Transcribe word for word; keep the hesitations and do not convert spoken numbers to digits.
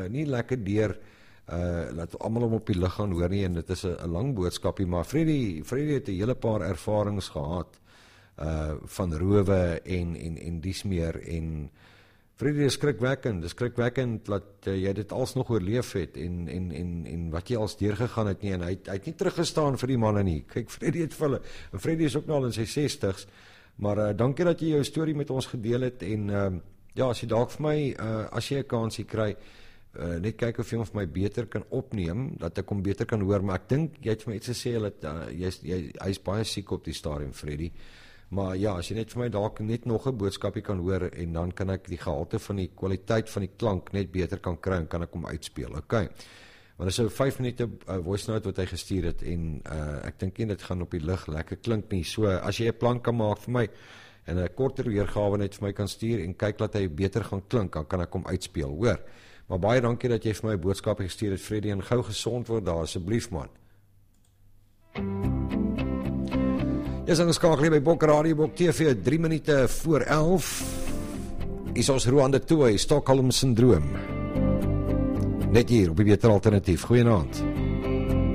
uh, nie lekker deur, uh, laat almal hom op die lig gaan hoor nie, en dit is 'n lang boodskapie, maar Freddy, Freddy het 'n hele paar ervarings gehad, uh, van rowe en, en, en dies meer, en Freddy is skrikwekkend, dis skrikwekkend dat uh, jy dit alsnog oorleef het, en, en, en, en wat jy als deurgegaan het nie, en hy, hy het nie teruggestaan vir die manne nie, kyk, Freddy het vir hulle, en Freddy is ook nou al in sy sestigs, maar uh, dankie dat jy jou storie met ons gedeel het, en uh, ja, as jy dalk vir my, uh, as jy 'n kansie kry, uh, net kyk of jy hom vir my beter kan opneem, dat ek hom beter kan hoor, maar ek dink, jy het vir my iets gesê, dat uh, jy, jy, hy is baie siek op die stadium, Freddy, maar ja, as jy net vir my dalk net nog 'n boodskapie kan hoor, en dan kan ek die gehalte van die kwaliteit van die klank net beter kan kry, en kan ek hom uitspeel, oké, okay. Want dit is 'n vyf minute uh, voice note wat hy gestuur het, en uh, ek dink nie dit gaan op die lig lekker klink nie, so as jy 'n plan kan maak vir my, en 'n korter weergawe net vir my kan stuur, en kyk dat hy beter gaan klink, dan kan ek hom uitspeel, hoor, maar baie dankie dat jy vir my 'n boodskap gestuur het, Freddy, en gou gesond word daar, asseblief man. Jy is ingeskakel by Bok Radio, Bok T V, drie minute voor elf, is ons Roan de Tooy, Stockholm Syndroom, net hier op die Beter Alternatief, goeienaand.